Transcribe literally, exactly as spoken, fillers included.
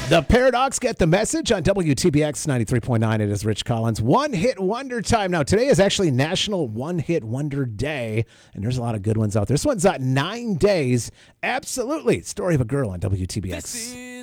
The Paradox get the message on W T B X ninety-three point nine. It is Rich Collins. One Hit Wonder time. Now, today is actually National One Hit Wonder Day, and there's a lot of good ones out there. This one's at nine days. Absolutely. Story of a Girl on W T B X.